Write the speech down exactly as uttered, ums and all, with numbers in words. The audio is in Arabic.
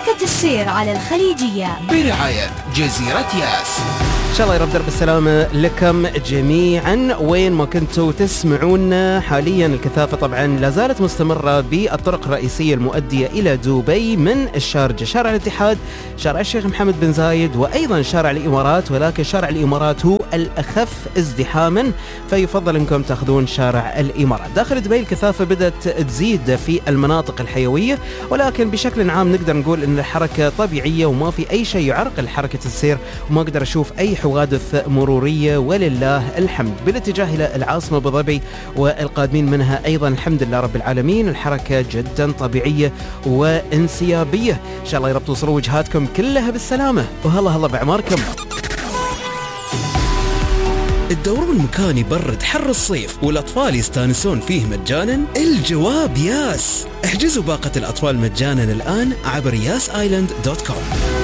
حركة السير على الخليجية برعاية جزيرة ياس. إن شاء الله يا رب درب السلامة لكم جميعا وين ما كنتوا تسمعونا حاليا. الكثافة طبعا لا زالت مستمرة بالطرق الرئيسية المؤدية إلى دبي من الشارجة، شارع الاتحاد، شارع الشيخ محمد بن زايد، وأيضا شارع الإمارات، ولكن شارع الإمارات هو الأخف ازدحاما فيفضل أنكم تأخذون شارع الإمارات. داخل دبي الكثافة بدأت تزيد في المناطق الحيوية، ولكن بشكل عام نقدر نقول أن الحركة طبيعية وما في أي شيء يعرقل حركة السير، وما أقدر أشوف أي حوادث مرورية ولله الحمد. بالاتجاه إلى العاصمة أبو ظبي والقادمين منها أيضا الحمد لله رب العالمين الحركة جدا طبيعية وانسيابية. إن شاء الله يا رب توصلوا وجهاتكم كلها بالسلامة، وهلا هلا بعماركم. تدورون مكان يبرد حر الصيف والأطفال يستانسون فيه مجانا؟ الجواب ياس. احجزوا باقة الأطفال مجانا الآن عبر ياس آيلاند دوت كوم.